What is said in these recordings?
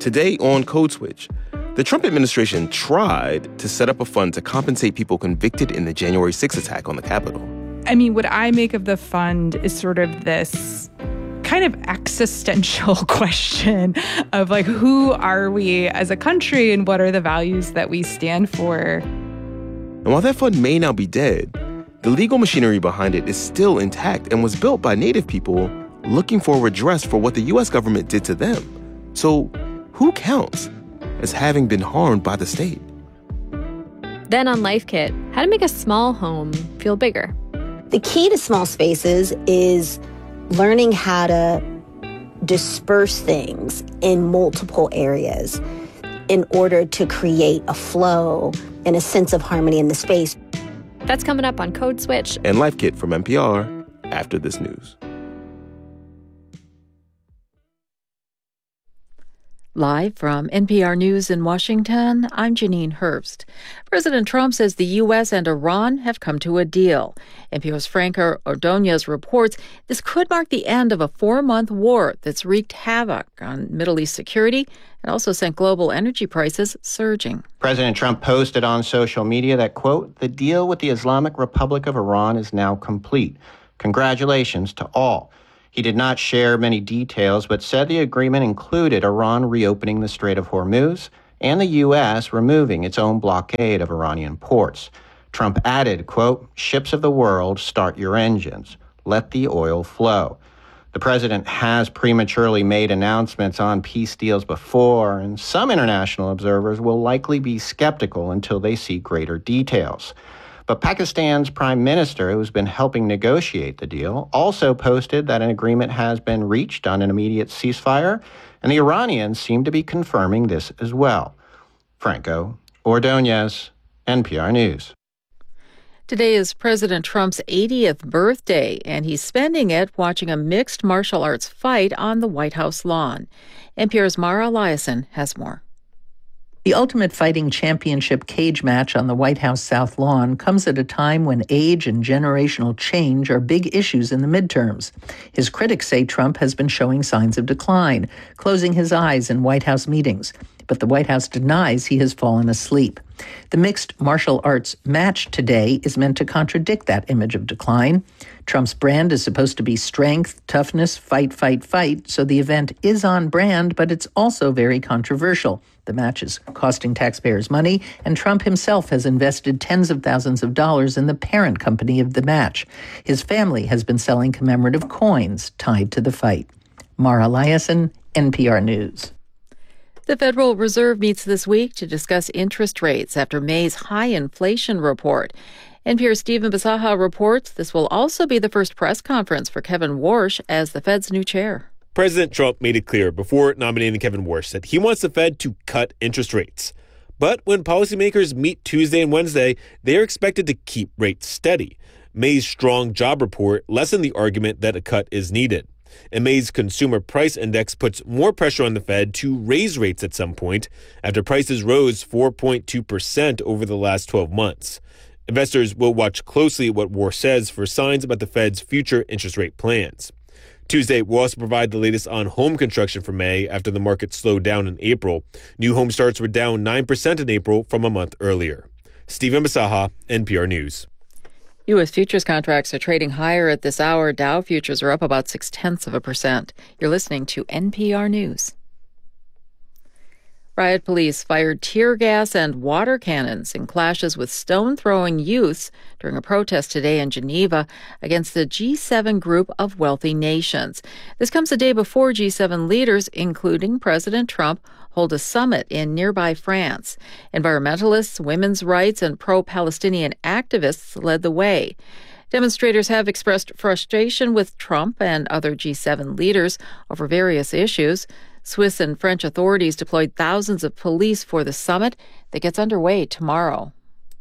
Today on Code Switch, the Trump administration tried to set up a fund to compensate people convicted in the January 6th attack on the Capitol. I mean, what I make of the fund is sort of this kind of existential question of like, who are we as a country and what are the values that we stand for? And while that fund may now be dead, the legal machinery behind it is still intact and was built by Native people looking for redress for what the U.S. government did to them. So who counts as having been harmed by the state? Then on Life Kit, how to make a small home feel bigger. The key to small spaces is learning how to disperse things in multiple areas in order to create a flow and a sense of harmony in the space. That's coming up on Code Switch. And Life Kit from NPR after this news. Live from NPR News in Washington, I'm Janine Herbst. President Trump says the U.S. and Iran have come to a deal. NPR's Franca Ordonez reports this could mark the end of a 4-month war that's wreaked havoc on Middle East security and also sent global energy prices surging. President Trump posted on social media that, quote, "The deal with the Islamic Republic of Iran is now complete. Congratulations to all." He did not share many details, but said the agreement included Iran reopening the Strait of Hormuz and the U.S. removing its own blockade of Iranian ports. Trump added, quote, "Ships of the world, start your engines. Let the oil flow." The president has prematurely made announcements on peace deals before, and some international observers will likely be skeptical until they see greater details. But Pakistan's prime minister, who's been helping negotiate the deal, also posted that an agreement has been reached on an immediate ceasefire, and the Iranians seem to be confirming this as well. Franco Ordonez, NPR News. Today is President Trump's 80th birthday, and he's spending it watching a mixed martial arts fight on the White House lawn. NPR's Mara Eliason has more. The Ultimate Fighting Championship cage match on the White House South Lawn comes at a time when age and generational change are big issues in the midterms. His critics say Trump has been showing signs of decline, closing his eyes in White House meetings. But the White House denies he has fallen asleep. The mixed martial arts match today is meant to contradict that image of decline. Trump's brand is supposed to be strength, toughness, fight, fight, fight, so the event is on brand, but it's also very controversial. The match is costing taxpayers money, and Trump himself has invested tens of thousands of dollars in the parent company of the match. His family has been selling commemorative coins tied to the fight. Mara Eliason, NPR News. The Federal Reserve meets this week to discuss interest rates after May's high inflation report. NPR's Stephen Bisaha reports this will also be the first press conference for Kevin Warsh as the Fed's new chair. President Trump made it clear before nominating Kevin Warsh that he wants the Fed to cut interest rates. But when policymakers meet Tuesday and Wednesday, they are expected to keep rates steady. May's strong job report lessened the argument that a cut is needed. And May's consumer price index puts more pressure on the Fed to raise rates at some point after prices rose 4.2% over the last 12 months. Investors will watch closely what Warsh says for signs about the Fed's future interest rate plans. Tuesday will also provide the latest on home construction for May after the market slowed down in April. New home starts were down 9% in April from a month earlier. Stephen Bisaha, NPR News. U.S. futures contracts are trading higher at this hour. Dow futures are up about 0.6%. You're listening to NPR News. Riot police fired tear gas and water cannons in clashes with stone-throwing youths during a protest today in Geneva against the G7 group of wealthy nations. This comes a day before G7 leaders, including President Trump, hold a summit in nearby France. Environmentalists, women's rights, and pro-Palestinian activists led the way. Demonstrators have expressed frustration with Trump and other G7 leaders over various issues. Swiss and French authorities deployed thousands of police for the summit that gets underway tomorrow.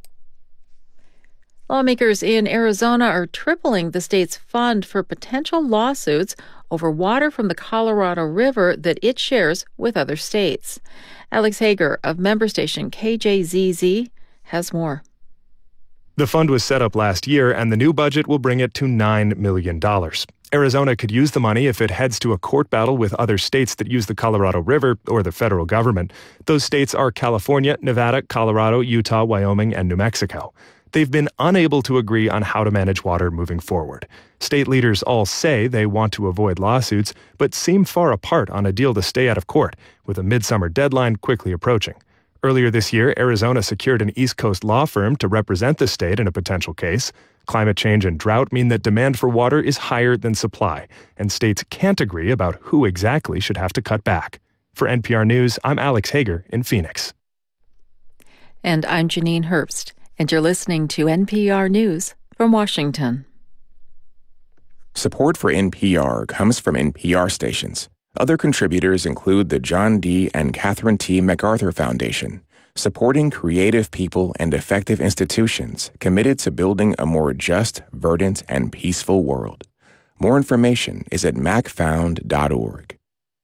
Lawmakers in Arizona are tripling the state's fund for potential lawsuits over water from the Colorado River that it shares with other states. Alex Hager of member station KJZZ has more. The fund was set up last year, and the new budget will bring it to $9 million. Arizona could use the money if it heads to a court battle with other states that use the Colorado River or the federal government. Those states are California, Nevada, Colorado, Utah, Wyoming, and New Mexico. They've been unable to agree on how to manage water moving forward. State leaders all say they want to avoid lawsuits, but seem far apart on a deal to stay out of court, with a midsummer deadline quickly approaching. Earlier this year, Arizona secured an East Coast law firm to represent the state in a potential case. Climate change and drought mean that demand for water is higher than supply, and states can't agree about who exactly should have to cut back. For NPR News, I'm Alex Hager in Phoenix. And I'm Janine Herbst, and you're listening to NPR News from Washington. Support for NPR comes from NPR stations. Other contributors include the John D. and Catherine T. MacArthur Foundation, supporting creative people and effective institutions committed to building a more just, verdant, and peaceful world. More information is at macfound.org.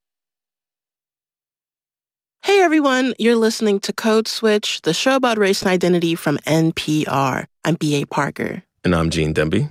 Hey everyone, you're listening to Code Switch, the show about race and identity from NPR. I'm B.A. Parker. And I'm Gene Demby.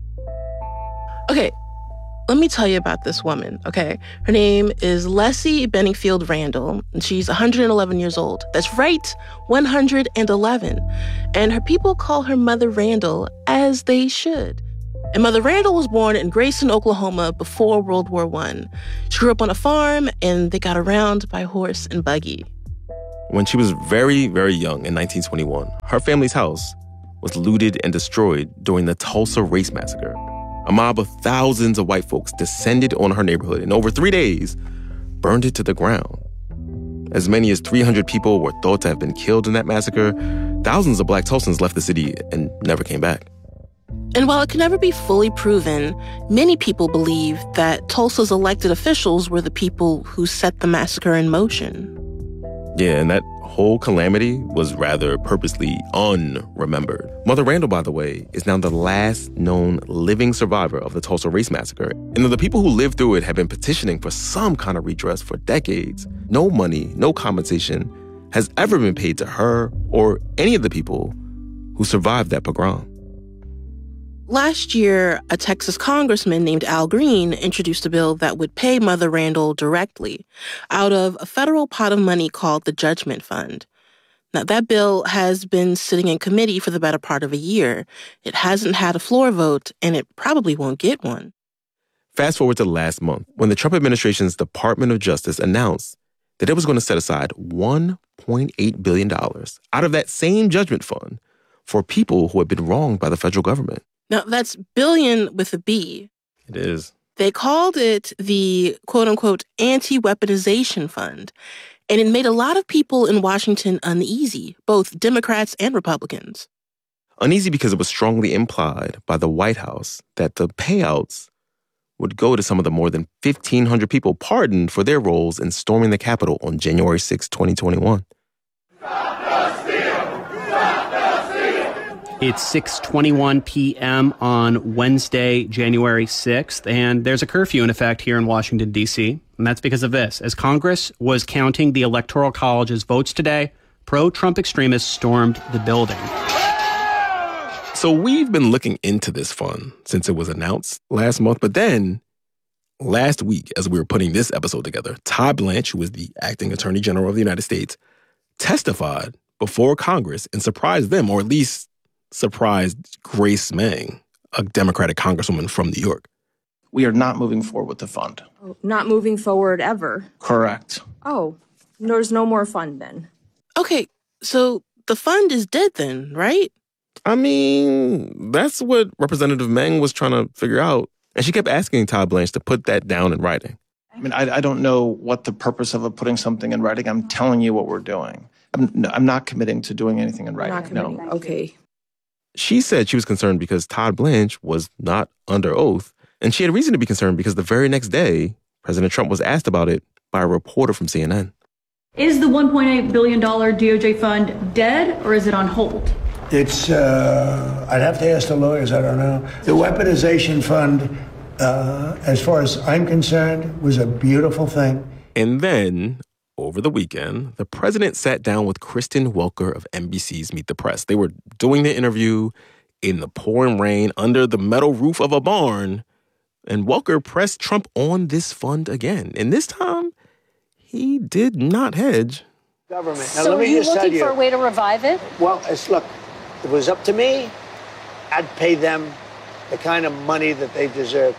Okay, let me tell you about this woman, okay? Her name is Leslie Benningfield Randall, and she's 111 years old. That's right, 111. And her people call her Mother Randall, as they should. And Mother Randall was born in Grayson, Oklahoma before World War I. She grew up on a farm, and they got around by horse and buggy. When she was very, very young in 1921, her family's house was looted and destroyed during the Tulsa Race Massacre. A mob of thousands of white folks descended on her neighborhood and over 3 days burned it to the ground. As many as 300 people were thought to have been killed in that massacre. Thousands of Black Tulsans left the city and never came back. And while it can never be fully proven, many people believe that Tulsa's elected officials were the people who set the massacre in motion. Yeah, and that whole calamity was rather purposely unremembered. Mother Randall, by the way, is now the last known living survivor of the Tulsa Race Massacre. And the people who lived through it have been petitioning for some kind of redress for decades. No money, no compensation has ever been paid to her or any of the people who survived that pogrom. Last year, a Texas congressman named Al Green introduced a bill that would pay Mother Randall directly out of a federal pot of money called the Judgment Fund. Now, that bill has been sitting in committee for the better part of a year. It hasn't had a floor vote, and it probably won't get one. Fast forward to last month, when the Trump administration's Department of Justice announced that it was going to set aside $1.8 billion out of that same Judgment Fund for people who had been wronged by the federal government. Now, that's billion with a B. It is. They called it the quote-unquote anti-weaponization fund, and it made a lot of people in Washington uneasy, both Democrats and Republicans. Uneasy because it was strongly implied by the White House that the payouts would go to some of the more than 1,500 people pardoned for their roles in storming the Capitol on January 6, 2021. It's 6:21 p.m. on Wednesday, January 6th, and there's a curfew in effect here in Washington, D.C., and that's because of this. As Congress was counting the Electoral College's votes today, pro-Trump extremists stormed the building. So we've been looking into this fund since it was announced last month, but then last week, as we were putting this episode together, Todd Blanche, who is the acting Attorney General of the United States, testified before Congress and surprised them, or at least surprised Grace Meng, a Democratic congresswoman from New York. We are not moving forward with the fund. Oh, not moving forward ever? Correct. Oh, there's no more fund then. Okay, so the fund is dead then, right? I mean, that's what Representative Meng was trying to figure out. And she kept asking Todd Blanche to put that down in writing. I mean, I don't know what the purpose of putting something in writing. I'm telling you what we're doing. I'm not committing to doing anything in writing. Not committing. No. Okay. She said she was concerned because Todd Blanche was not under oath. And she had reason to be concerned because the very next day, President Trump was asked about it by a reporter from CNN. Is the $1.8 billion DOJ fund dead or is it on hold? It's, I'd have to ask the lawyers, I don't know. The weaponization fund, as far as I'm concerned, was a beautiful thing. And then, over the weekend, the president sat down with Kristen Welker of NBC's Meet the Press. They were doing the interview, in the pouring rain under the metal roof of a barn. And Welker pressed Trump on this fund again. And this time, he did not hedge. Government. Now, so let are me you just tell looking for a way to revive it? Well, look, if it was up to me, I'd pay them the kind of money that they deserve.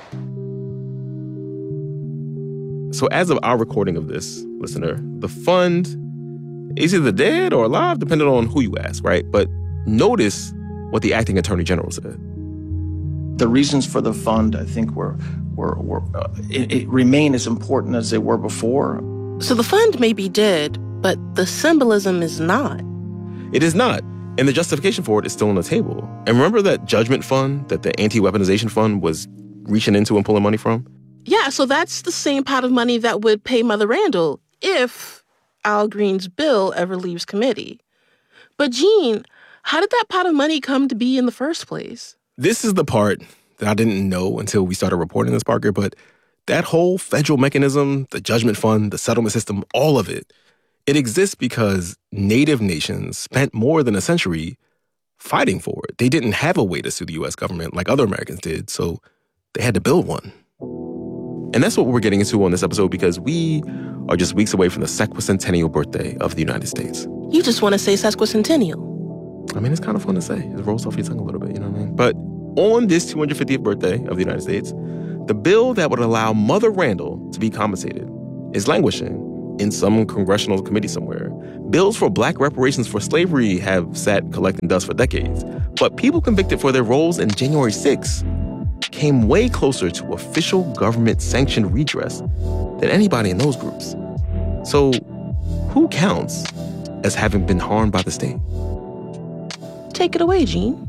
So as of our recording of this, listener, the fund is either dead or alive, depending on who you ask, right? But notice what the acting attorney general said. The reasons for the fund, I think, it remain as important as they were before. So the fund may be dead, but the symbolism is not. It is not. And the justification for it is still on the table. And remember that judgment fund that the anti-weaponization fund was reaching into and pulling money from? Yeah, so that's the same pot of money that would pay Mother Randall if Al Green's bill ever leaves committee. But Gene, how did that pot of money come to be in the first place? This is the part that I didn't know until we started reporting this, Parker, but that whole federal mechanism, the judgment fund, the settlement system, all of it, it exists because Native nations spent more than a century fighting for it. They didn't have a way to sue the U.S. government like other Americans did, so they had to build one. And that's what we're getting into on this episode because we are just weeks away from the sesquicentennial birthday of the United States. You just want to say sesquicentennial. I mean, it's kind of fun to say. It rolls off your tongue a little bit, you know what I mean? But on this 250th birthday of the United States, the bill that would allow Mother Randall to be compensated is languishing in some congressional committee somewhere. Bills for black reparations for slavery have sat collecting dust for decades. But people convicted for their roles in January 6th came way closer to official government-sanctioned redress than anybody in those groups. So who counts as having been harmed by the state? Take it away, Gene.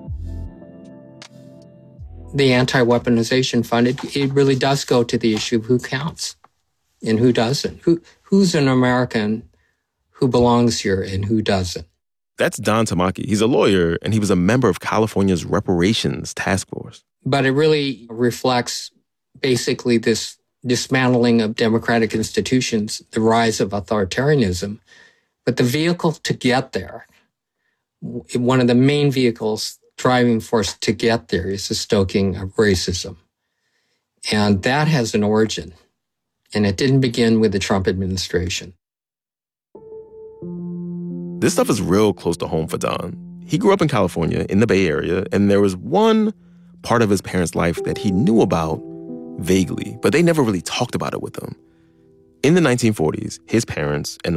The anti-weaponization fund, it really does go to the issue of who counts and who doesn't. Who's an American who belongs here and who doesn't? That's Don Tamaki. He's a lawyer, and he was a member of California's reparations task force. But it really reflects basically this dismantling of democratic institutions, the rise of authoritarianism. But the vehicle to get there, one of the main vehicles, driving force to get there is the stoking of racism. And that has an origin. And it didn't begin with the Trump administration. This stuff is real close to home for Don. He grew up in California, in the Bay Area, and there was one part of his parents' life that he knew about vaguely, but they never really talked about it with him. In the 1940s, his parents and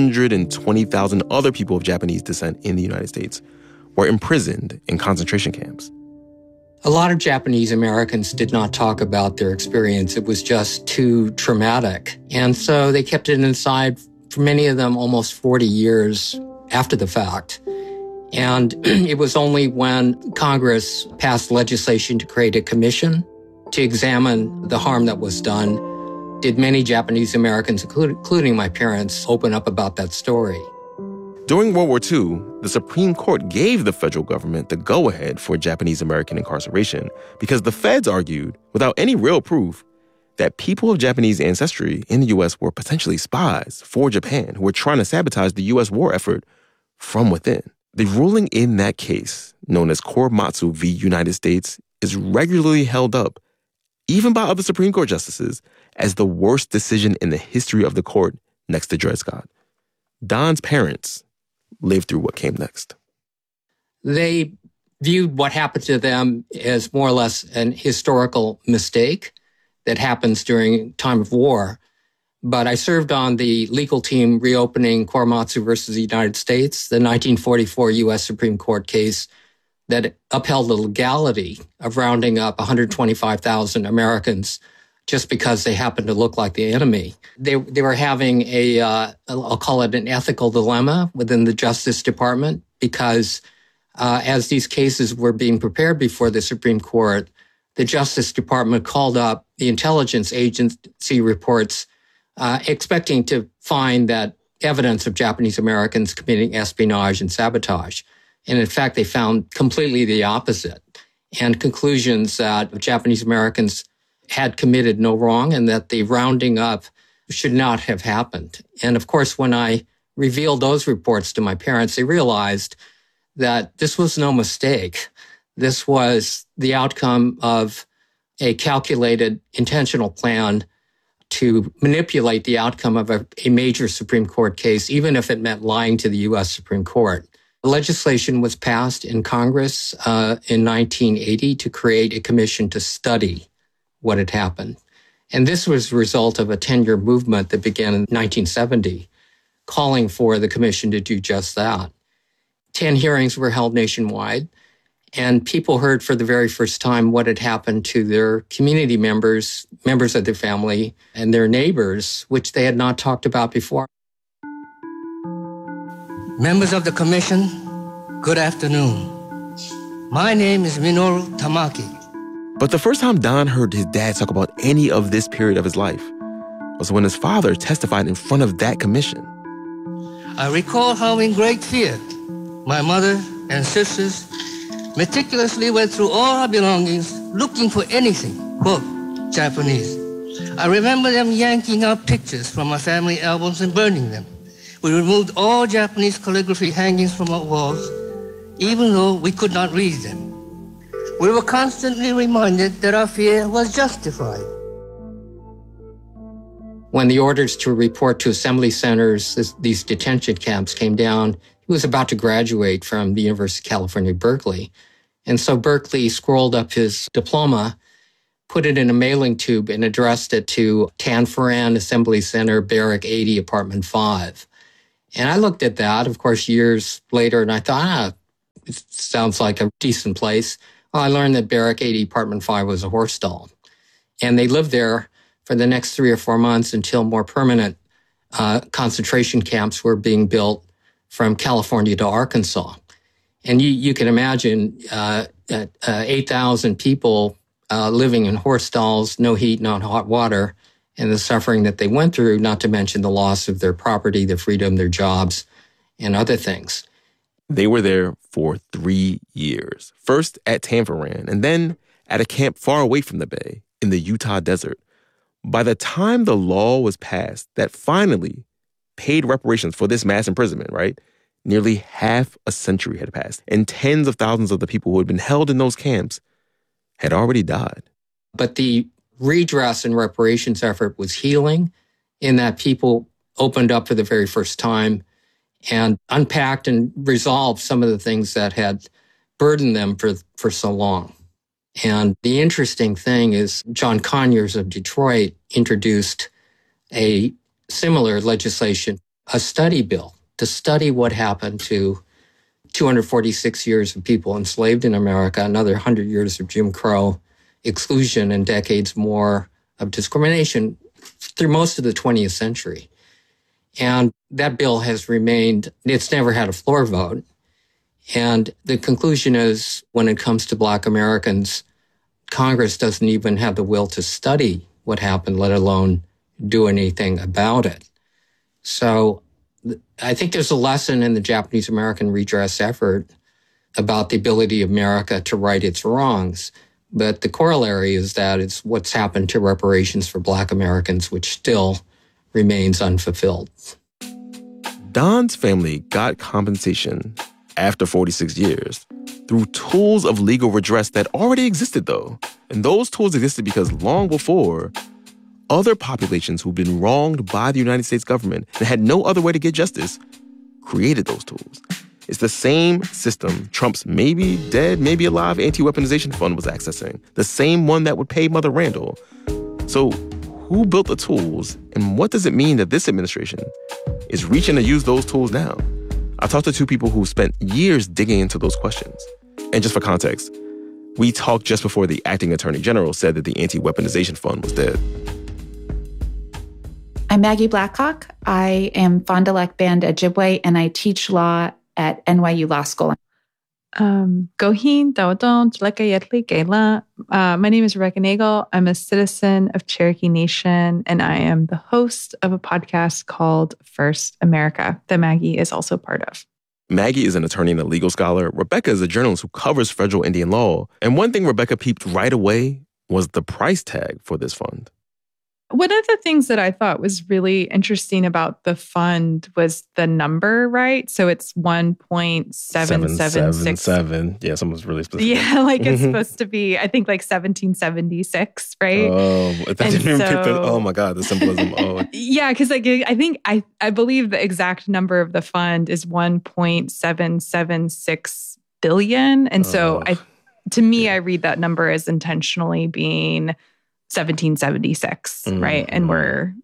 120,000 other people of Japanese descent in the United States were imprisoned in concentration camps. A lot of Japanese Americans did not talk about their experience. It was just too traumatic. And so they kept it inside, for many of them, almost 40 years after the fact. And it was only when Congress passed legislation to create a commission to examine the harm that was done did many Japanese Americans, including my parents, open up about that story. During World War II, the Supreme Court gave the federal government the go-ahead for Japanese American incarceration because the feds argued, without any real proof, that people of Japanese ancestry in the U.S. were potentially spies for Japan who were trying to sabotage the U.S. war effort from within. The ruling in that case, known as Korematsu v. United States, is regularly held up, even by other Supreme Court justices, as the worst decision in the history of the court next to Dred Scott. Don's parents lived through what came next. They viewed what happened to them as more or less an historical mistake that happens during time of war. But I served on the legal team reopening Korematsu versus the United States, the 1944 U.S. Supreme Court case that upheld the legality of rounding up 125,000 Americans just because they happened to look like the enemy. They were having I'll call it an ethical dilemma within the Justice Department because as these cases were being prepared before the Supreme Court, the Justice Department called up the intelligence agency reports expecting to find that evidence of Japanese Americans committing espionage and sabotage. And in fact, they found completely the opposite and conclusions that Japanese Americans had committed no wrong and that the rounding up should not have happened. And of course, when I revealed those reports to my parents, they realized that this was no mistake, This was the outcome of a calculated, intentional plan to manipulate the outcome of a major Supreme Court case, even if it meant lying to the U.S. Supreme Court. Legislation was passed in Congress in 1980 to create a commission to study what had happened. And this was the result of a 10-year movement that began in 1970, calling for the commission to do just that. 10 hearings were held nationwide, and people heard for the very first time what had happened to their community members, members of their family, and their neighbors, which they had not talked about before. Members of the Commission, good afternoon. My name is Minoru Tamaki. But the first time Don heard his dad talk about any of this period of his life was when his father testified in front of that commission. I recall how in great fear, my mother and sisters meticulously went through all our belongings looking for anything, quote, Japanese. I remember them yanking out pictures from our family albums and burning them. We removed all Japanese calligraphy hangings from our walls, even though we could not read them. We were constantly reminded that our fear was justified. When the orders to report to assembly centers, these detention camps came down, he was about to graduate from the University of California, Berkeley. And so Berkeley scrolled up his diploma, put it in a mailing tube, and addressed it to Tanforan Assembly Center, Barrack 80, Apartment 5. And I looked at that, of course, years later, and I thought, it sounds like a decent place. Well, I learned that Barrack 80, Apartment 5 was a horse stall. And they lived there for the next 3 or 4 months until more permanent concentration camps were being built from California to Arkansas. And you can imagine 8,000 people living in horse stalls, no heat, no hot water, and the suffering that they went through, not to mention the loss of their property, their freedom, their jobs, and other things. They were there for 3 years, first at Tanforan and then at a camp far away from the Bay in the Utah desert. By the time the law was passed that finally paid reparations for this mass imprisonment, right, nearly half a century had passed, and tens of thousands of the people who had been held in those camps had already died. But the redress and reparations effort was healing in that people opened up for the very first time and unpacked and resolved some of the things that had burdened them for so long. And the interesting thing is John Conyers of Detroit introduced a similar legislation, a study bill, to study what happened to 246 years of people enslaved in America, another 100 years of Jim Crow exclusion, and decades more of discrimination through most of the 20th century. And that bill has remained, it's never had a floor vote. And the conclusion is, when it comes to Black Americans, Congress doesn't even have the will to study what happened, let alone do anything about it. So I think there's a lesson in the Japanese American redress effort about the ability of America to right its wrongs. But the corollary is that it's what's happened to reparations for Black Americans, which still remains unfulfilled. Don's family got compensation after 46 years through tools of legal redress that already existed, though. And those tools existed because long before, other populations who'd been wronged by the United States government and had no other way to get justice created those tools. It's the same system Trump's maybe dead, maybe alive anti-weaponization fund was accessing, the same one that would pay Mother Randall. So who built the tools, and what does it mean that this administration is reaching to use those tools now? I talked to two people who spent years digging into those questions. And just for context, we talked just before the acting attorney general said that the anti-weaponization fund was dead. I'm Maggie Blackhawk. I am Fond du Lac Band Ojibwe, and I teach law at NYU Law School. Gohin Daudon Tlekayetli Gela. My name is Rebecca Nagel. I'm a citizen of Cherokee Nation, and I am the host of a podcast called First America that Maggie is also part of. Maggie is an attorney and a legal scholar. Rebecca is a journalist who covers federal Indian law. And one thing Rebecca peeped right away was the price tag for this fund. One of the things that I thought was really interesting about the fund was the number, right? So it's 1.776. Yeah, someone's really specific. Yeah, like it's supposed to be, I think, like 1776, right? Oh, that didn't even pick the, oh my God, the symbolism. Oh. Yeah, because like I believe the exact number of the fund is 1.776 billion. And so to me, I read that number as intentionally being 1776, right? And we're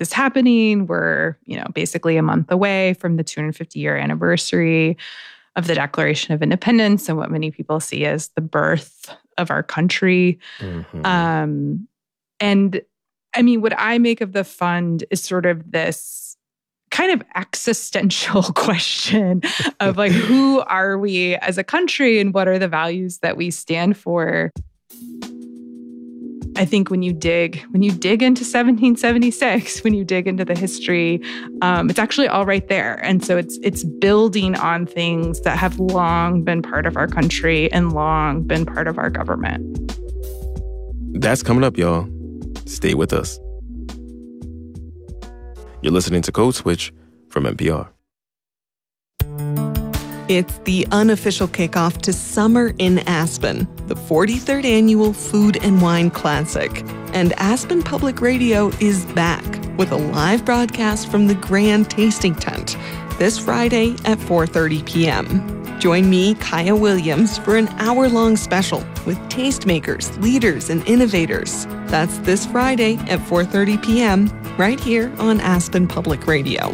basically a month away from the 250-year anniversary of the Declaration of Independence and what many people see as the birth of our country. And I mean, what I make of the fund is sort of this kind of existential question of like, who are we as a country and what are the values that we stand for? I think when you dig into 1776, when you dig into the history, it's actually all right there. And so it's building on things that have long been part of our country and long been part of our government. That's coming up, y'all. Stay with us. You're listening to Code Switch from NPR. It's the unofficial kickoff to Summer in Aspen, the 43rd annual Food and Wine Classic. And Aspen Public Radio is back with a live broadcast from the Grand Tasting Tent this Friday at 4:30 p.m. Join me, Kaya Williams, for an hour-long special with tastemakers, leaders, and innovators. That's this Friday at 4:30 p.m. right here on Aspen Public Radio.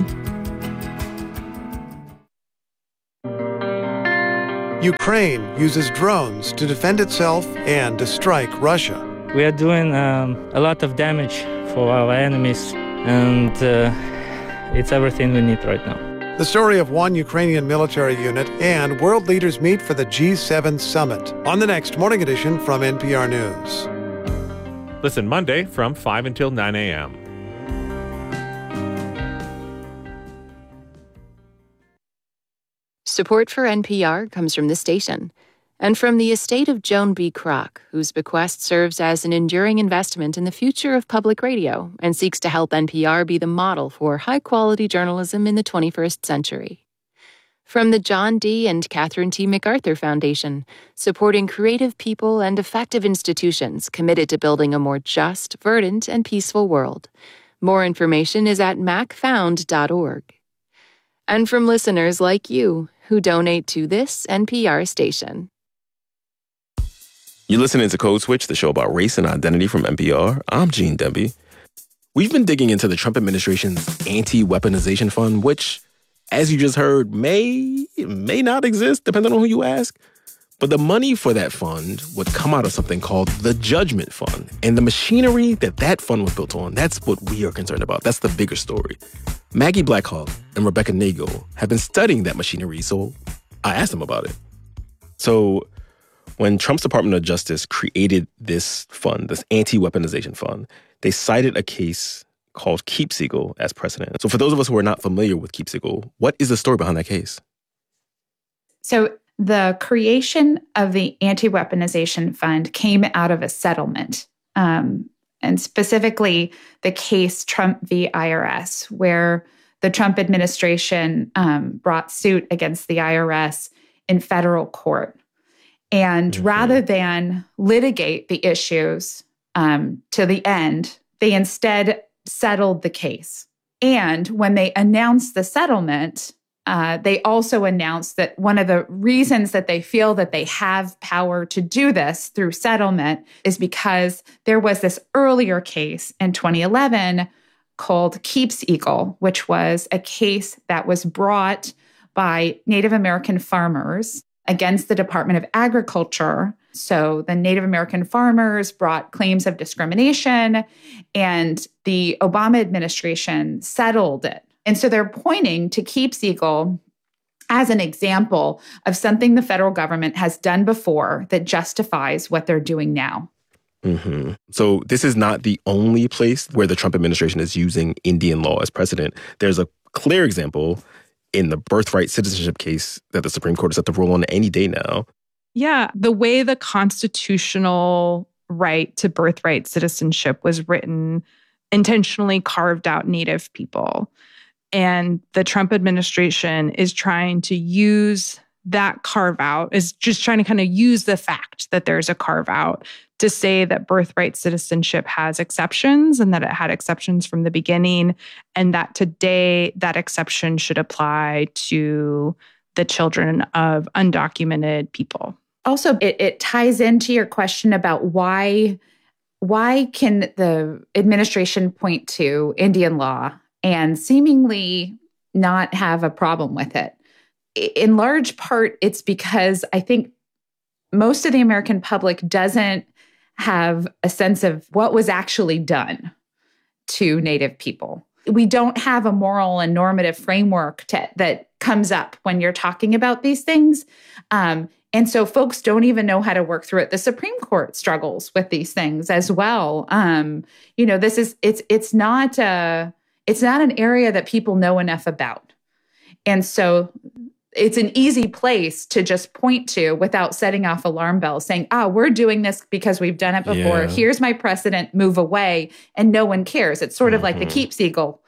Ukraine uses drones to defend itself and to strike Russia. We are doing a lot of damage for our enemies, and it's everything we need right now. The story of one Ukrainian military unit and world leaders meet for the G7 summit on the next Morning Edition from NPR News. Listen Monday from 5 until 9 a.m. Support for NPR comes from the station and from the estate of Joan B. Kroc, whose bequest serves as an enduring investment in the future of public radio and seeks to help NPR be the model for high-quality journalism in the 21st century. From the John D. and Catherine T. MacArthur Foundation, supporting creative people and effective institutions committed to building a more just, verdant, and peaceful world. More information is at macfound.org. And from listeners like you, who donate to this NPR station. You're listening to Code Switch, the show about race and identity from NPR. I'm Gene Demby. We've been digging into the Trump administration's anti-weaponization fund, which, as you just heard, may not exist, depending on who you ask. But the money for that fund would come out of something called the Judgment Fund. And the machinery that fund was built on, that's what we are concerned about. That's the bigger story. Maggie Blackhawk and Rebecca Nagle have been studying that machinery, so I asked them about it. So when Trump's Department of Justice created this fund, this anti-weaponization fund, they cited a case called Keep Siegel as precedent. So for those of us who are not familiar with Keep Siegel, what is the story behind that case? So the creation of the anti-weaponization fund came out of a settlement, and specifically the case Trump v. IRS, where the Trump administration brought suit against the IRS in federal court. And rather than litigate the issues to the end, they instead settled the case. And when they announced the settlement, they also announced that one of the reasons that they feel that they have power to do this through settlement is because there was this earlier case in 2011 called Keep Siegel, which was a case that was brought by Native American farmers against the Department of Agriculture. So the Native American farmers brought claims of discrimination, and the Obama administration settled it. And so they're pointing to Keep Siegel as an example of something the federal government has done before that justifies what they're doing now. Mm-hmm. So this is not the only place where the Trump administration is using Indian law as precedent. There's a clear example in the birthright citizenship case that the Supreme Court is set to rule on any day now. Yeah, the way the constitutional right to birthright citizenship was written intentionally carved out Native people. And the Trump administration is trying to use that carve out, is just trying to kind of use the fact that there's a carve out to say that birthright citizenship has exceptions and that it had exceptions from the beginning, and that today that exception should apply to the children of undocumented people. Also, it ties into your question about why can the administration point to Indian law and seemingly not have a problem with it. In large part, it's because I think most of the American public doesn't have a sense of what was actually done to Native people. We don't have a moral and normative framework that comes up when you're talking about these things. And so folks don't even know how to work through it. The Supreme Court struggles with these things as well. It's not an area that people know enough about. And so it's an easy place to just point to without setting off alarm bells saying, we're doing this because we've done it before. Yeah. Here's my precedent, move away. And no one cares. It's sort of like the Keep Eagle.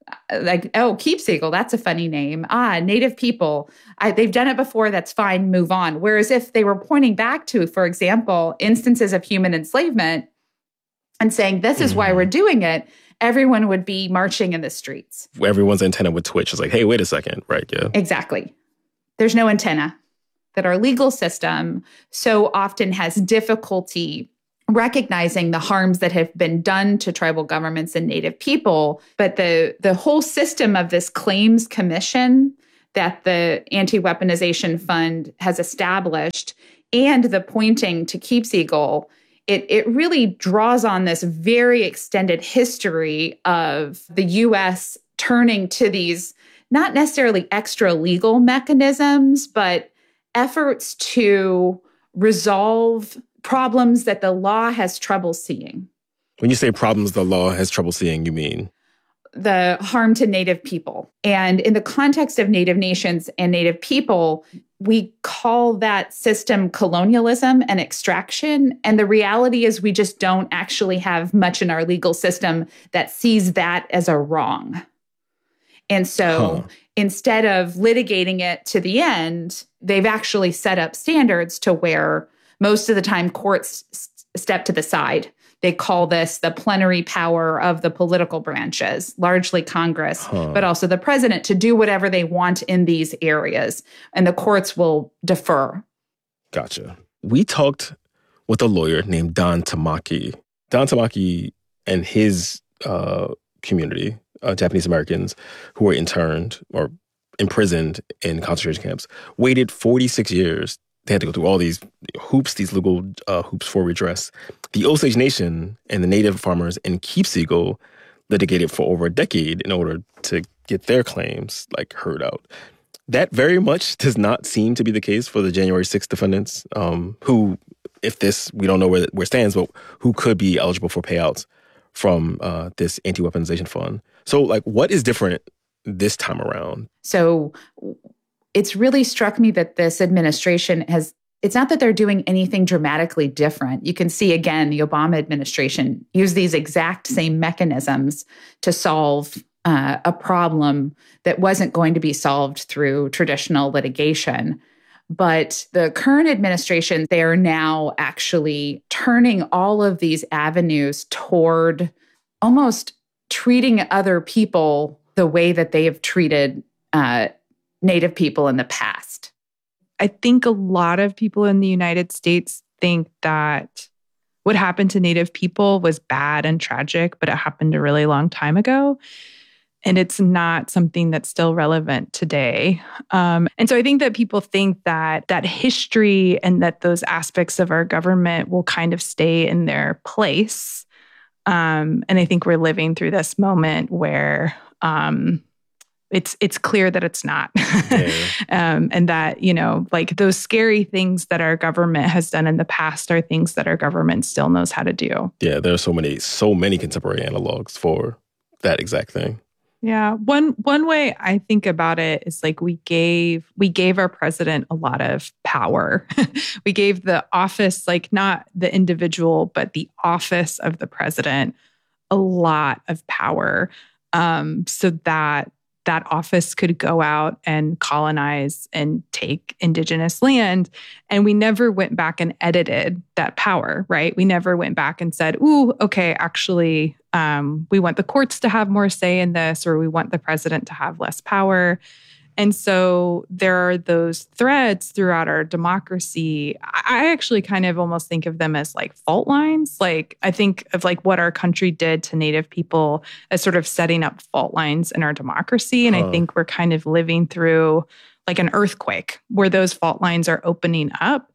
Keep Eagle, that's a funny name. Native people, they've done it before, that's fine, move on. Whereas if they were pointing back to, for example, instances of human enslavement and saying, this is why we're doing it, everyone would be marching in the streets. Everyone's antenna would twitch. It's like, hey, wait a second, right? Yeah. Exactly. There's no antenna. That our legal system so often has difficulty recognizing the harms that have been done to tribal governments and Native people. But the whole system of this claims commission that the Anti-Weaponization Fund has established and the pointing to Keep Eagle, it really draws on this very extended history of the U.S. turning to these not necessarily extra legal mechanisms, but efforts to resolve problems that the law has trouble seeing. When you say problems the law has trouble seeing, you mean? The harm to Native people. And in the context of Native nations and Native people, we call that system colonialism and extraction. And the reality is we just don't actually have much in our legal system that sees that as a wrong. And so instead of litigating it to the end, they've actually set up standards to where most of the time courts step to the side. They call this the plenary power of the political branches, largely Congress, but also the president, to do whatever they want in these areas. And the courts will defer. Gotcha. We talked with a lawyer named Don Tamaki. Don Tamaki and his community, Japanese Americans who were interned or imprisoned in concentration camps, waited 46 years. They had to go through all these hoops, these legal hoops for redress. The Osage Nation and the Native farmers in Keep Eagle litigated for over a decade in order to get their claims heard out. That very much does not seem to be the case for the January 6th defendants, who, if this, we don't know where it stands, but who could be eligible for payouts from this anti-weaponization fund. So, what is different this time around? So it's really struck me that this administration it's not that they're doing anything dramatically different. You can see, again, the Obama administration use these exact same mechanisms to solve a problem that wasn't going to be solved through traditional litigation. But the current administration, they are now actually turning all of these avenues toward almost treating other people the way that they have treated Native people in the past. I think a lot of people in the United States think that what happened to Native people was bad and tragic, but it happened a really long time ago. And it's not something that's still relevant today. And so I think that people think that history and that those aspects of our government will kind of stay in their place. And I think we're living through this moment where it's clear that it's not. And that, those scary things that our government has done in the past are things that our government still knows how to do. Yeah, there are so many contemporary analogs for that exact thing. Yeah. One way I think about it is we gave our president a lot of power. We gave the office, not the individual, but the office of the president a lot of power so that that office could go out and colonize and take indigenous land. And we never went back and edited that power, right? We never went back and said, ooh, okay, actually, we want the courts to have more say in this, or we want the president to have less power. And so there are those threads throughout our democracy. I actually kind of almost think of them as like fault lines. Like I think of like what our country did to Native people as sort of setting up fault lines in our democracy. And I think we're kind of living through like an earthquake where those fault lines are opening up.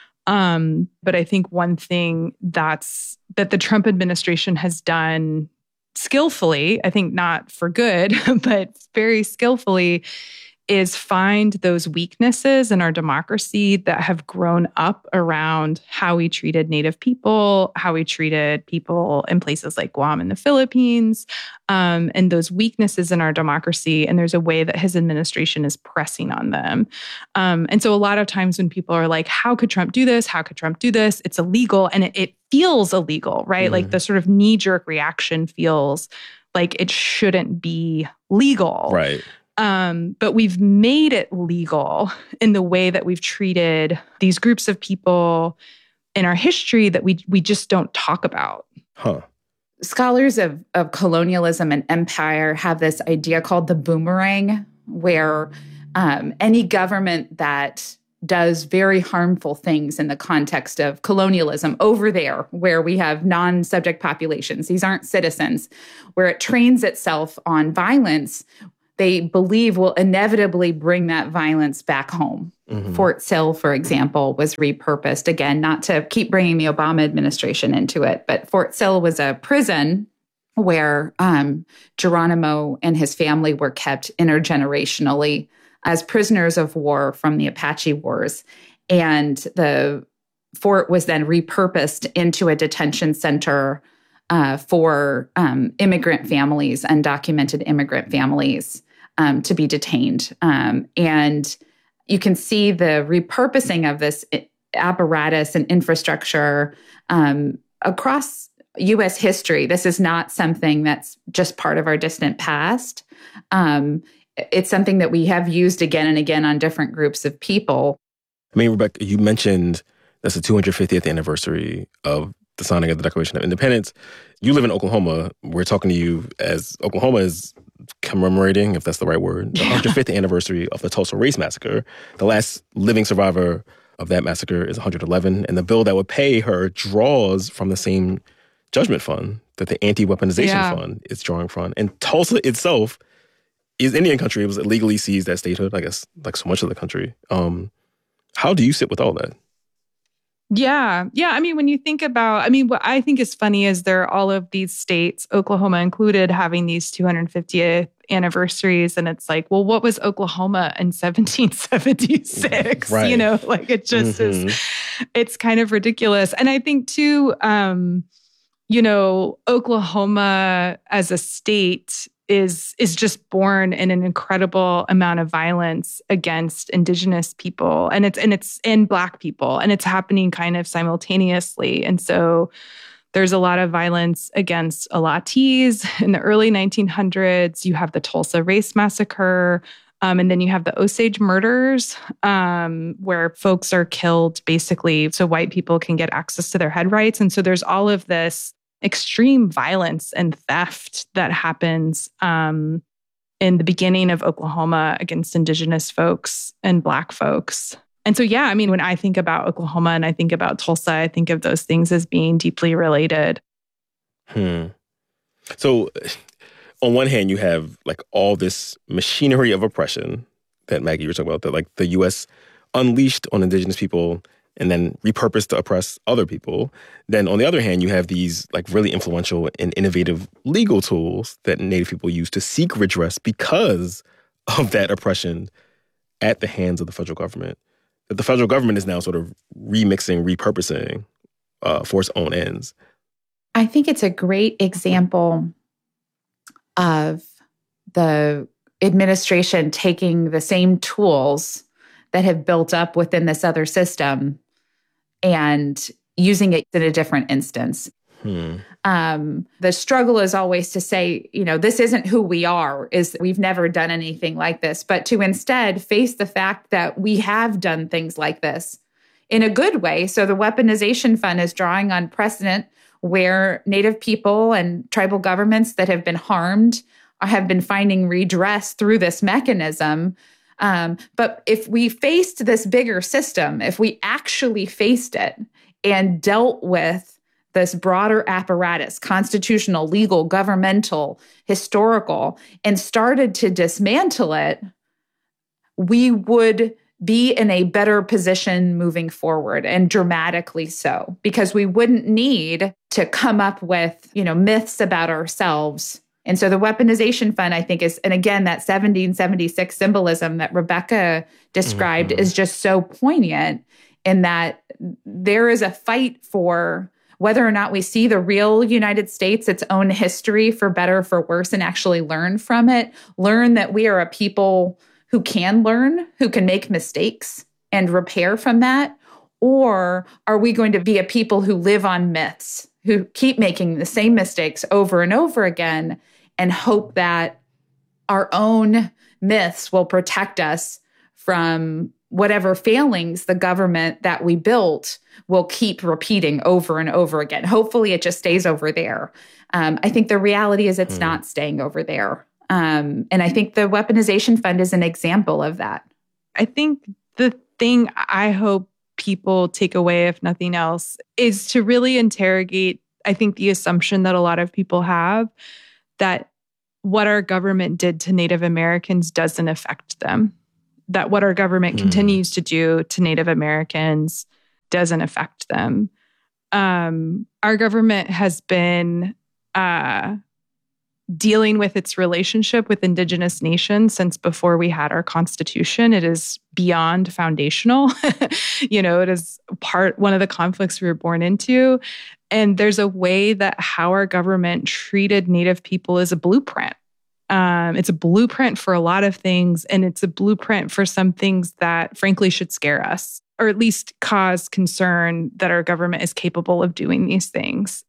But I think one thing that the Trump administration has done skillfully, I think not for good, but very skillfully, is find those weaknesses in our democracy that have grown up around how we treated Native people, how we treated people in places like Guam and the Philippines, and those weaknesses in our democracy. And there's a way that his administration is pressing on them. And so a lot of times when people are like, how could Trump do this? How could Trump do this? It's illegal. And it feels illegal, right? Like the sort of knee-jerk reaction feels like it shouldn't be legal. Right. But we've made it legal in the way that we've treated these groups of people in our history that we just don't talk about. Huh. Scholars of colonialism and empire have this idea called the boomerang, where any government that does very harmful things in the context of colonialism over there, where we have non-subject populations, these aren't citizens, where it trains itself on violence, they believe will inevitably bring that violence back home. Mm-hmm. Fort Sill, for example, was repurposed. Again, not to keep bringing the Obama administration into it, but Fort Sill was a prison where Geronimo and his family were kept intergenerationally as prisoners of war from the Apache Wars. And the fort was then repurposed into a detention center for immigrant families, undocumented immigrant families, to be detained. And you can see the repurposing of this apparatus and infrastructure across U.S. history. This is not something that's just part of our distant past. It's something that we have used again and again on different groups of people. I mean, Rebecca, you mentioned that's the 250th anniversary of the signing of the Declaration of Independence. You live in Oklahoma. We're talking to you as Oklahoma is commemorating, if that's the right word, the 105th anniversary of the Tulsa Race Massacre. The last living survivor of that massacre is 111, and the bill that would pay her draws from the same judgment fund that the Anti-Weaponization Fund is drawing from. And Tulsa itself is Indian country. It was illegally seized as statehood, I guess, like so much of the country. How do you sit with all that? Yeah. I mean, when you think about, what I think is funny is there are all of these states, Oklahoma included, having these 250th anniversaries. And it's like, well, what was Oklahoma in 1776? Right. You know, like it just is, it's kind of ridiculous. And I think too, Oklahoma as a state is just born in an incredible amount of violence against Indigenous people, and it's in Black people, and it's happening kind of simultaneously. And so there's a lot of violence against Alatis in the early 1900s. You have the Tulsa Race Massacre, and then you have the Osage murders, where folks are killed basically so white people can get access to their head rights. And so there's all of this extreme violence and theft that happens in the beginning of Oklahoma against Indigenous folks and Black folks. And so, when I think about Oklahoma and I think about Tulsa, I think of those things as being deeply related. So on one hand, you have like all this machinery of oppression that Maggie, you were talking about, that like the U.S. unleashed on Indigenous people and then repurposed to oppress other people. Then on the other hand, you have these like really influential and innovative legal tools that Native people use to seek redress because of that oppression at the hands of the federal government. That the federal government is now sort of remixing, repurposing for its own ends. I think it's a great example of the administration taking the same tools that have built up within this other system and using it in a different instance. The struggle is always to say, this isn't who we are, we've never done anything like this, but to instead face the fact that we have done things like this in a good way. So the Weaponization Fund is drawing on precedent where Native people and tribal governments that have been harmed have been finding redress through this mechanism. But if we faced this bigger system, if we actually faced it and dealt with this broader apparatus, constitutional, legal, governmental, historical, and started to dismantle it, we would be in a better position moving forward, and dramatically so, because we wouldn't need to come up with, myths about ourselves. And so the Weaponization Fund, I think, is, and again, that 1776 symbolism that Rebecca described is just so poignant in that there is a fight for whether or not we see the real United States, its own history, for better or for worse, and actually learn from it, learn that we are a people who can learn, who can make mistakes and repair from that, or are we going to be a people who live on myths, who keep making the same mistakes over and over again and hope that our own myths will protect us from whatever failings the government that we built will keep repeating over and over again. Hopefully it just stays over there. I think the reality is it's not staying over there. And I think the Weaponization Fund is an example of that. I think the thing I hope people take away, if nothing else, is to really interrogate, I think, the assumption that a lot of people have that what our government did to Native Americans doesn't affect them. That what our government continues to do to Native Americans doesn't affect them. Our government has been dealing with its relationship with Indigenous nations since before we had our Constitution. It is beyond foundational. It is one of the conflicts we were born into. And there's a way that how our government treated Native people is a blueprint. It's a blueprint for a lot of things, and it's a blueprint for some things that, frankly, should scare us, or at least cause concern that our government is capable of doing these things.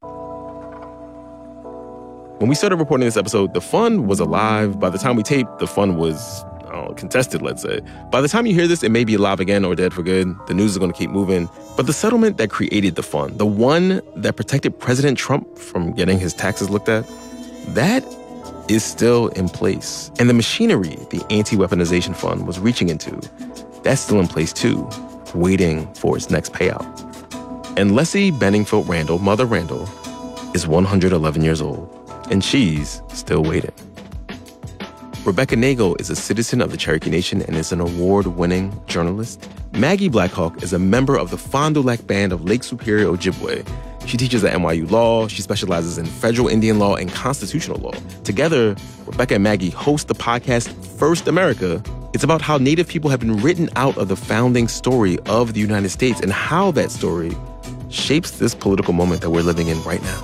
When we started reporting this episode, the fund was alive. By the time we taped, the fund was contested, let's say. By the time you hear this, it may be alive again or dead for good. The news is going to keep moving. But the settlement that created the fund, the one that protected President Trump from getting his taxes looked at, that is still in place. And the machinery the Anti-Weaponization Fund was reaching into, that's still in place too, waiting for its next payout. And Leslie Benningfield Randall, Mother Randall, is 111 years old, and she's still waiting. Rebecca Nagle is a citizen of the Cherokee Nation and is an award-winning journalist. Maggie Blackhawk is a member of the Fond du Lac Band of Lake Superior, Ojibwe. She teaches at NYU Law. She specializes in federal Indian law and constitutional law. Together, Rebecca and Maggie host the podcast First America. It's about how Native people have been written out of the founding story of the United States and how that story shapes this political moment that we're living in right now.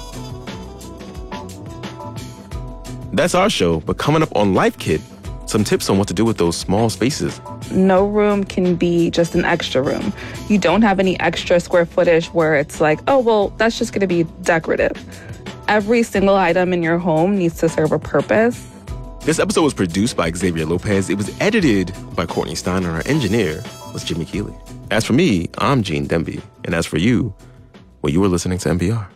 That's our show, but coming up on Life Kit, some tips on what to do with those small spaces. No room can be just an extra room. You don't have any extra square footage where it's like, oh, well, that's just going to be decorative. Every single item in your home needs to serve a purpose. This episode was produced by Xavier Lopez. It was edited by Courtney Stein, and our engineer was Jimmy Keeley. As for me, I'm Gene Demby. And as for you, well, you were listening to NPR.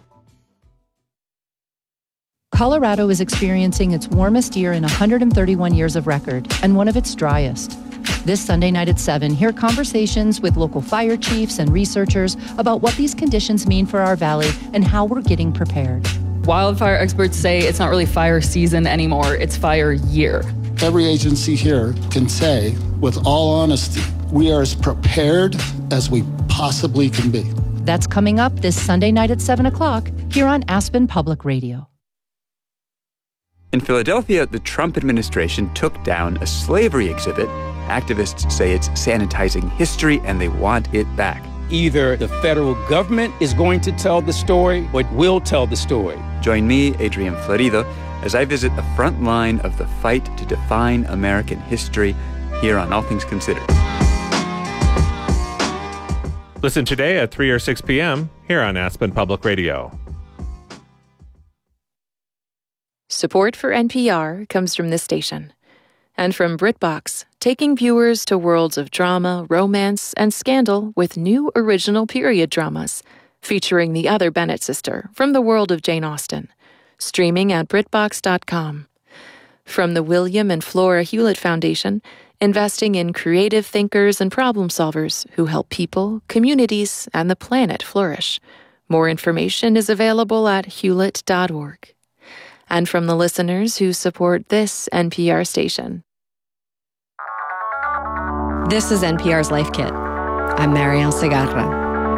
Colorado is experiencing its warmest year in 131 years of record and one of its driest. This Sunday night at 7, hear conversations with local fire chiefs and researchers about what these conditions mean for our valley and how we're getting prepared. Wildfire experts say it's not really fire season anymore, it's fire year. Every agency here can say, with all honesty, we are as prepared as we possibly can be. That's coming up this Sunday night at 7 o'clock here on Aspen Public Radio. In Philadelphia, the Trump administration took down a slavery exhibit. Activists say it's sanitizing history and they want it back. Either the federal government is going to tell the story or it will tell the story. Join me, Adrian Florido, as I visit the front line of the fight to define American history here on All Things Considered. Listen today at 3 or 6 p.m. here on Aspen Public Radio. Support for NPR comes from this station. And from BritBox, taking viewers to worlds of drama, romance, and scandal with new original period dramas, featuring the other Bennett sister from the world of Jane Austen. Streaming at BritBox.com. From the William and Flora Hewlett Foundation, investing in creative thinkers and problem solvers who help people, communities, and the planet flourish. More information is available at hewlett.org. And from the listeners who support this NPR station. This is NPR's Life Kit. I'm Marielle Segarra.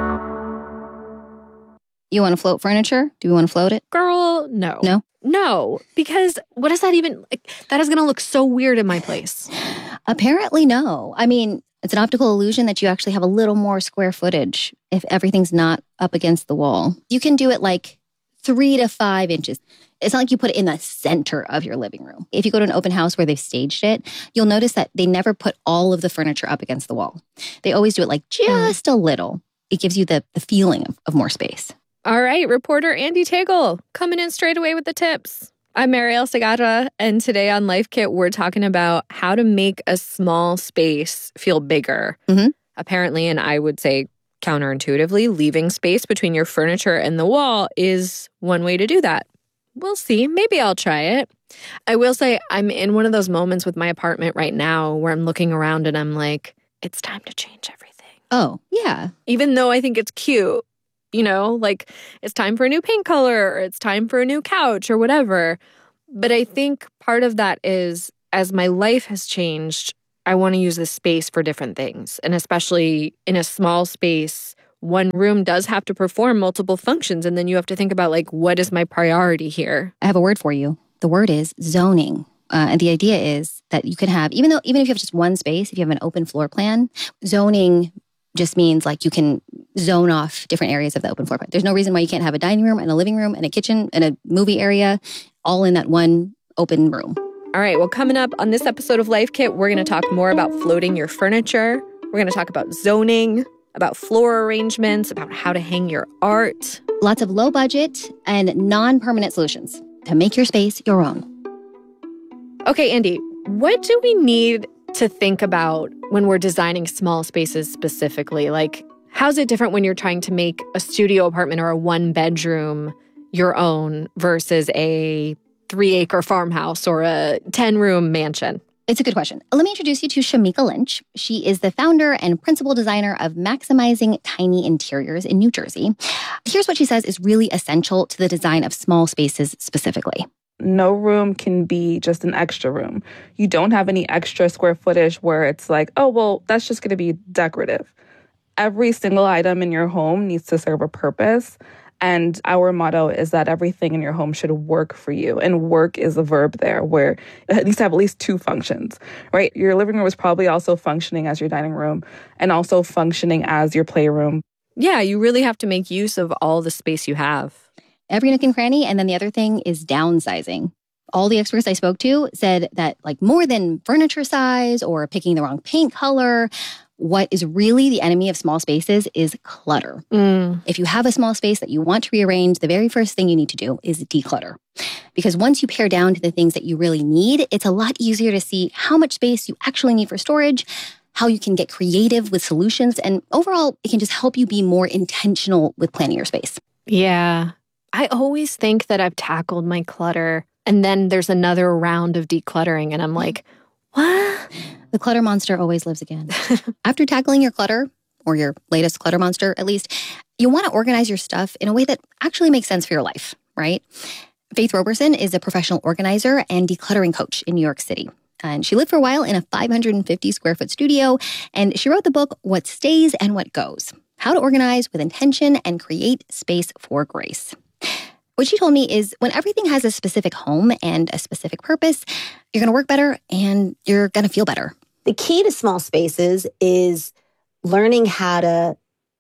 You want to float furniture? Do we want to float it? Girl, no. No? No, because what is that even, that is going to look so weird in my place. Apparently no. I mean, it's an optical illusion that you actually have a little more square footage if everything's not up against the wall. You can do it like 3 to 5 inches. It's not like you put it in the center of your living room. If you go to an open house where they've staged it, you'll notice that they never put all of the furniture up against the wall. They always do it like just a little. It gives you the feeling of more space. All right, reporter Andy Tagle coming in straight away with the tips. I'm Marielle Segarra, and today on Life Kit, we're talking about how to make a small space feel bigger. Mm-hmm. Apparently, and I would say counterintuitively, leaving space between your furniture and the wall is one way to do that. We'll see. Maybe I'll try it. I will say I'm in one of those moments with my apartment right now where I'm looking around and I'm like, it's time to change everything. Oh, yeah. Even though I think it's cute, you know, like it's time for a new paint color or it's time for a new couch or whatever. But I think part of that is as my life has changed, I want to use this space for different things. And especially in a small space, one room does have to perform multiple functions. And then you have to think about, like, what is my priority here? I have a word for you. The word is zoning. And the idea is that you can have, even if you have just one space, if you have an open floor plan, zoning just means like you can zone off different areas of the open floor plan. There's no reason why you can't have a dining room and a living room and a kitchen and a movie area all in that one open room. All right, well, coming up on this episode of Life Kit, we're going to talk more about floating your furniture. We're going to talk about zoning, about floor arrangements, about how to hang your art. Lots of low budget and non-permanent solutions to make your space your own. Okay, Andy, what do we need to think about when we're designing small spaces specifically? Like, how's it different when you're trying to make a studio apartment or a one-bedroom your own versus a 3-acre farmhouse or a 10-room mansion? It's a good question. Let me introduce you to Shamika Lynch. She is the founder and principal designer of Maximizing Tiny Interiors in New Jersey. Here's what she says is really essential to the design of small spaces specifically. No room can be just an extra room. You don't have any extra square footage where it's like, oh, well, that's just going to be decorative. Every single item in your home needs to serve a purpose. And our motto is that everything in your home should work for you. And work is a verb there where it needs to have at least 2 functions, right? Your living room is probably also functioning as your dining room and also functioning as your playroom. Yeah, you really have to make use of all the space you have. Every nook and cranny. And then the other thing is downsizing. All the experts I spoke to said that like more than furniture size or picking the wrong paint color, what is really the enemy of small spaces is clutter. If you have a small space that you want to rearrange, the very first thing you need to do is declutter. Because once you pare down to the things that you really need, it's a lot easier to see how much space you actually need for storage, how you can get creative with solutions, and overall, it can just help you be more intentional with planning your space. Yeah. I always think that I've tackled my clutter, and then there's another round of decluttering, and I'm like, what? The clutter monster always lives again. After tackling your clutter, or your latest clutter monster at least, you want to organize your stuff in a way that actually makes sense for your life, right? Faith Roberson is a professional organizer and decluttering coach in New York City. And she lived for a while in a 550 square foot studio, and she wrote the book, What Stays and What Goes: How to Organize with Intention and Create Space for Grace. What she told me is when everything has a specific home and a specific purpose, you're going to work better and you're going to feel better. The key to small spaces is learning how to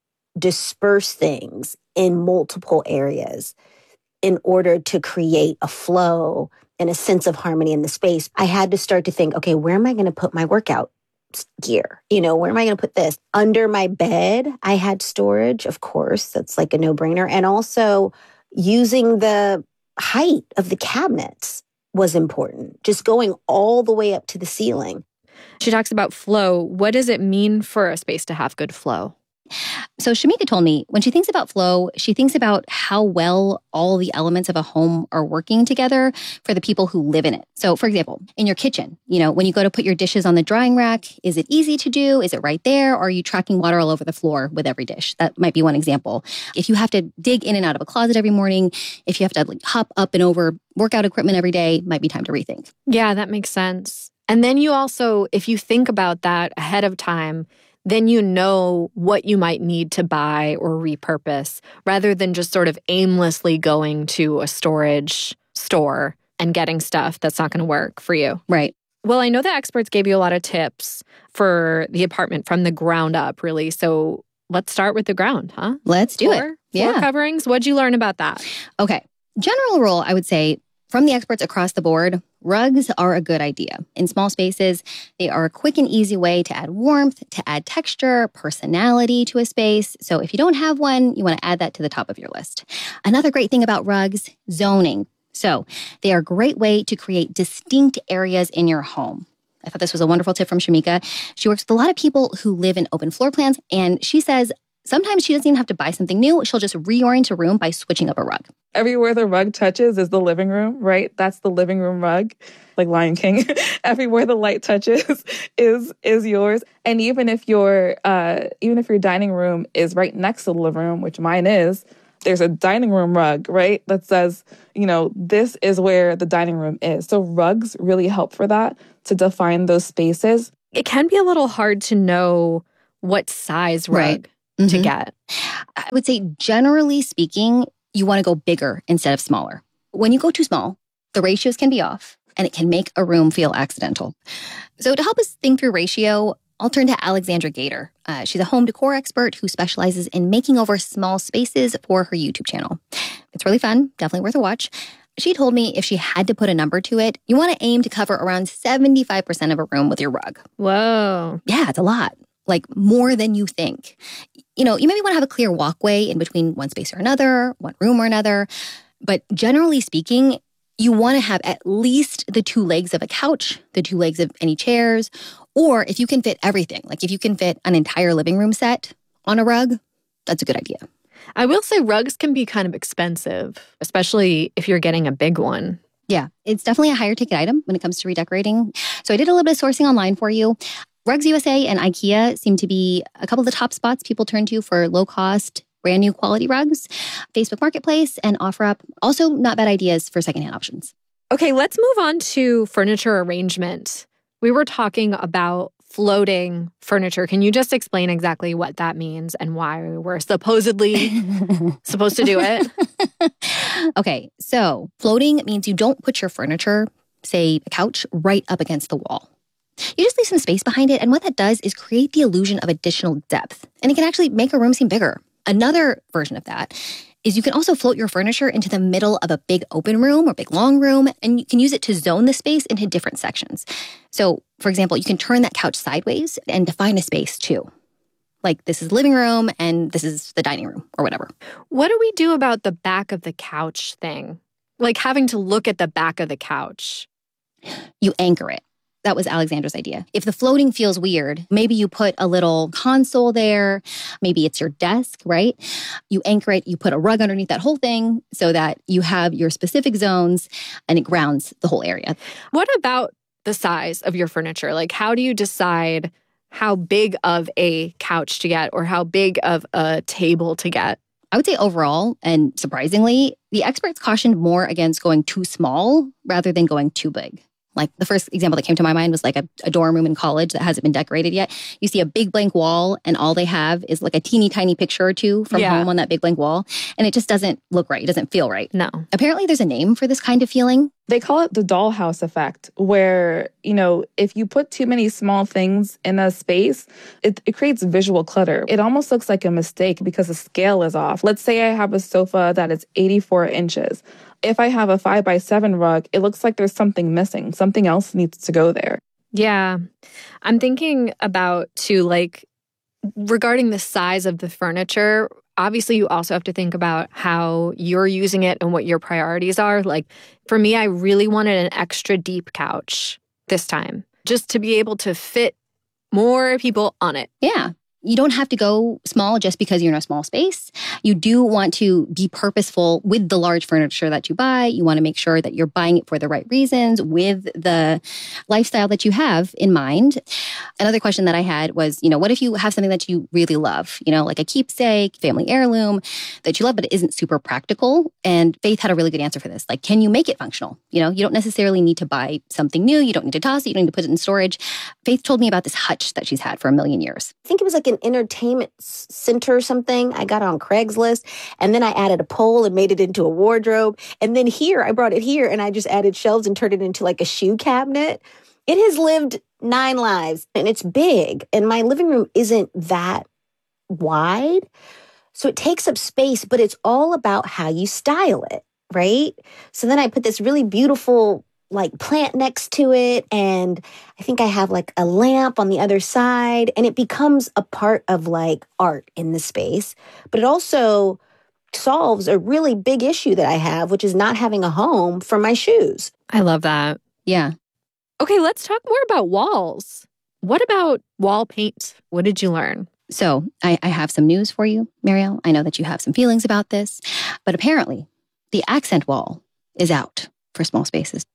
disperse things in multiple areas in order to create a flow and a sense of harmony in the space. I had to start to think, okay, where am I going to put my workout gear? Where am I going to put this? Under my bed, I had storage, of course. That's like a no-brainer. And also using the height of the cabinets was important, just going all the way up to the ceiling. She talks about flow. What does it mean for a space to have good flow? So Shamika told me when she thinks about flow, she thinks about how well all the elements of a home are working together for the people who live in it. So for example, in your kitchen, when you go to put your dishes on the drying rack, is it easy to do? Is it right there? Or are you tracking water all over the floor with every dish? That might be one example. If you have to dig in and out of a closet every morning, if you have to hop up and over workout equipment every day, might be time to rethink. Yeah, that makes sense. And then you also, if you think about that ahead of time, then you know what you might need to buy or repurpose rather than just sort of aimlessly going to a storage store and getting stuff that's not going to work for you. Right. Well, I know the experts gave you a lot of tips for the apartment from the ground up, really. So let's start with the ground, huh? Let's do it. Floor coverings. What'd you learn about that? Okay. General rule, I would say, from the experts across the board, rugs are a good idea. In small spaces, they are a quick and easy way to add warmth, to add texture, personality to a space. So if you don't have one, you want to add that to the top of your list. Another great thing about rugs, zoning. So they are a great way to create distinct areas in your home. I thought this was a wonderful tip from Shamika. She works with a lot of people who live in open floor plans, and she says sometimes she doesn't even have to buy something new. She'll just reorient a room by switching up a rug. Everywhere the rug touches is the living room, right? That's the living room rug, like Lion King. Everywhere the light touches is yours. And even if your dining room is right next to the living room, which mine is, there's a dining room rug, right? That says, this is where the dining room is. So rugs really help for that, to define those spaces. It can be a little hard to know what size rug to get. I would say, generally speaking, you want to go bigger instead of smaller. When you go too small, the ratios can be off and it can make a room feel accidental. So to help us think through ratio, I'll turn to Alexandra Gator. She's a home decor expert who specializes in making over small spaces for her YouTube channel. It's really fun, definitely worth a watch. She told me if she had to put a number to it, you want to aim to cover around 75% of a room with your rug. Whoa. Yeah, it's a lot. Like more than you think. You maybe want to have a clear walkway in between one space or another, one room or another. But generally speaking, you want to have at least the 2 legs of a couch, the 2 legs of any chairs, or if you can fit everything, like if you can fit an entire living room set on a rug, that's a good idea. I will say rugs can be kind of expensive, especially if you're getting a big one. Yeah, it's definitely a higher ticket item when it comes to redecorating. So I did a little bit of sourcing online for you. Rugs USA and IKEA seem to be a couple of the top spots people turn to for low-cost, brand new quality rugs. Facebook Marketplace and OfferUp, also not bad ideas for secondhand options. Okay, let's move on to furniture arrangement. We were talking about floating furniture. Can you just explain exactly what that means and why we're supposedly supposed to do it? Okay, so floating means you don't put your furniture, say a couch, right up against the wall. You just leave some space behind it, and what that does is create the illusion of additional depth, and it can actually make a room seem bigger. Another version of that is you can also float your furniture into the middle of a big open room or big long room, and you can use it to zone the space into different sections. So, for example, you can turn that couch sideways and define a space too. Like this is the living room and this is the dining room or whatever. What do we do about the back of the couch thing? Like having to look at the back of the couch. You anchor it. That was Alexandra's idea. If the floating feels weird, maybe you put a little console there. Maybe it's your desk, right? You anchor it, you put a rug underneath that whole thing so that you have your specific zones and it grounds the whole area. What about the size of your furniture? Like, how do you decide how big of a couch to get or how big of a table to get? I would say overall, and surprisingly, the experts cautioned more against going too small rather than going too big. Like the first example that came to my mind was like a dorm room in college that hasn't been decorated yet. You see a big blank wall and all they have is like a teeny tiny picture or two from home on that big blank wall. And it just doesn't look right. It doesn't feel right. No. Apparently there's a name for this kind of feeling. They call it the dollhouse effect, where, if you put too many small things in a space, it creates visual clutter. It almost looks like a mistake because the scale is off. Let's say I have a sofa that is 84 inches. If I have a 5x7 rug, it looks like there's something missing. Something else needs to go there. Yeah. I'm thinking about, too, like, regarding the size of the furniture, obviously you also have to think about how you're using it and what your priorities are. Like for me, I really wanted an extra deep couch this time, just to be able to fit more people on it. Yeah. You don't have to go small just because you're in a small space. You do want to be purposeful with the large furniture that you buy. You want to make sure that you're buying it for the right reasons with the lifestyle that you have in mind. Another question that I had was, what if you have something that you really love, like a keepsake, family heirloom that you love, but it isn't super practical? And Faith had a really good answer for this. Like, can you make it functional? You don't necessarily need to buy something new. You don't need to toss it. You don't need to put it in storage. Faith told me about this hutch that she's had for 1,000,000 years. I think it was like an entertainment center or something. I got on Craigslist, and then I added a pole and made it into a wardrobe. And then I brought it here and I just added shelves and turned it into like a shoe cabinet. It has lived 9 lives and it's big. And my living room isn't that wide. So it takes up space, but it's all about how you style it, right? So then I put this really beautiful plant next to it. And I think I have a lamp on the other side, and it becomes a part of art in the space. But it also solves a really big issue that I have, which is not having a home for my shoes. I love that. Yeah. Okay, let's talk more about walls. What about wall paint? What did you learn? So I have some news for you, Marielle. I know that you have some feelings about this, but apparently the accent wall is out for small spaces.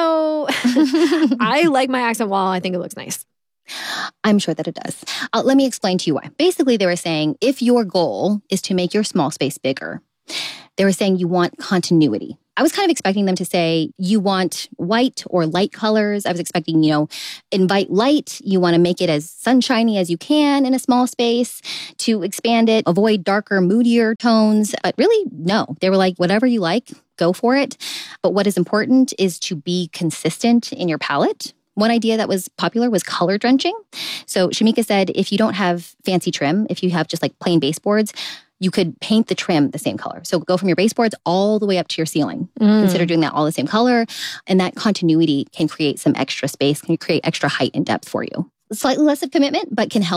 I like my accent wall. I think it looks nice. I'm sure that it does. Let me explain to you why. Basically, they were saying if your goal is to make your small space bigger, they were saying you want continuity. I was kind of expecting them to say you want white or light colors. I was expecting, invite light. You want to make it as sunshiny as you can in a small space to expand it, avoid darker, moodier tones. But really, no. They were like, whatever you like, go for it. But what is important is to be consistent in your palette. One idea that was popular was color drenching. So Shamika said, if you don't have fancy trim, if you have just plain baseboards, you could paint the trim the same color. So go from your baseboards all the way up to your ceiling. Consider doing that all the same color. And that continuity can create some extra space, can create extra height and depth for you. Slightly less of commitment, but can help